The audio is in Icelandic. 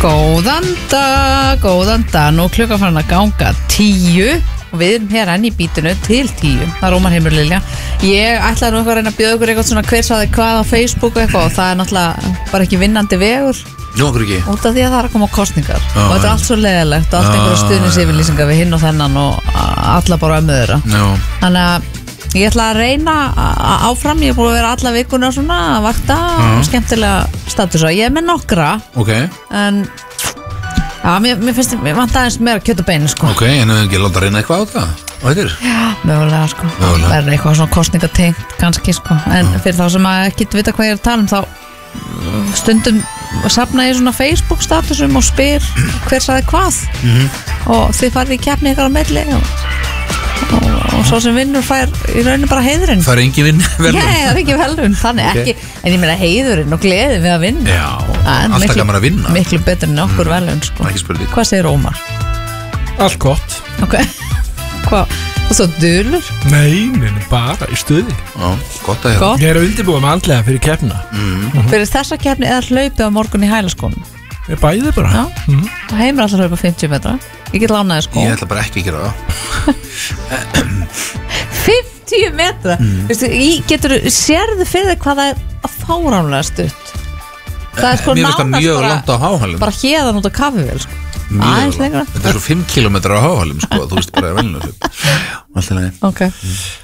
Góðan dag, nú klukkan farin að ganga 10 og við erum hér enn í bítinu til 10, það er Ómar Heimur Lilja. Ég ætlaði nú eitthvað að reyna að bjóða ykkur eitthvað svona hver saði hvað á Facebook eitthvað og það er náttúrulega bara ekki vinnandi vegur. Jú, okkur ekki. Út af því að það er að koma kosningar og þetta er allt svo leiðilegt og allt einhverja stuðningsyfirlýsingar við hinn og þennan og alla bara ömmuður. Þannig að ég ætla að reyna áfram, ég er búin að vera alla vikuna svona að vakta skemmtilega statusa. Ég er með nokkra, en já, mér finnst mér vant aðeins meira kjöt og bein, sko. Ok, en hefur ekki láta reyna eitthvað á það? Á þetta? Já, mögulega, sko. Það er eitthvað svona kosningatengt kannski, sko. En fyrir þá sem að ekki vita hvað ég er að tala um, þá stundum safna ég svona Facebook statusum og spyr hver sagði hvað og þið farið í keppni ykkar á milli og svo sem vinnur fær í rauninu bara heiðurinn. Það er engin velun? Nei, það er ekki velun, þannig ekki. En ég meina heiðurinn og gleði við að vinna. Já, alltaf gaman að vinna. Miklu betur en okkur velun, sko. Ekki spurning. Hvað segir Ómar? Allt gott. Ok, hvað? Og svo dulur? Nei, bara í stuði. Já, gott að hérna. Ég er að undirbúa með andlega fyrir keppnina. Fyrir þessa keppni eða hlaupið á morgun í hælaskónum? Ég bæði bara. Já, og Heimir alltaf hlaupa 50 metra. Ég get lánaði sko. Ég ætla bara ekki að gera það. 50 metra? Veistu, sérðu fyrir hvað það er fáránlega stutt? Það er sko Mér finnst það mjög langt á háhælum. Bara héðan út á Kaffivél, sko. Mjög langt. Þetta er svo 5 kilometrar á háhælum, sko. Þú veist bara að velna þessu. Alltaf leið. Ok.